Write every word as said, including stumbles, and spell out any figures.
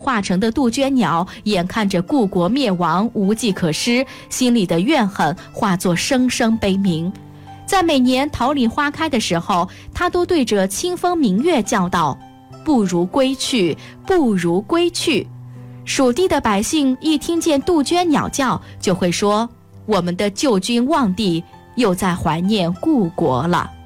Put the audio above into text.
化成的杜鹃鸟眼看着故国灭亡无计可施，心里的怨恨化作声声悲鸣。在每年桃李花开的时候，他都对着清风明月叫道：不如归去，不如归去。蜀地的百姓一听见杜鹃鸟叫，就会说：我们的旧君忘帝又在怀念故国了。